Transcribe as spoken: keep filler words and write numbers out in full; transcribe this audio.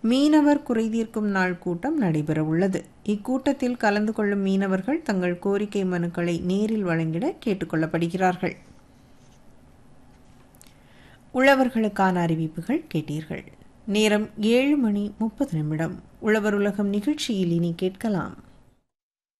மீனவர் குறைதீர்க்கும் நாள் கூட்டம் நடைபெற உள்ளது. இக்கூட்டத்தில் கலந்து கொள்ளும் மீனவர்கள் தங்கள் கோரிக்கை மனுக்களை நேரில் வழங்கிட கேட்டுக்கொள்ளப்படுகிறார்கள். உழவர்களுக்கான அறிவிப்புகள் கேட்டீர்கள். நேரம் ஏழு மணி முப்பது நிமிடம். உழவர் உலகம் நிகழ்ச்சியில் இனி கேட்கலாம்.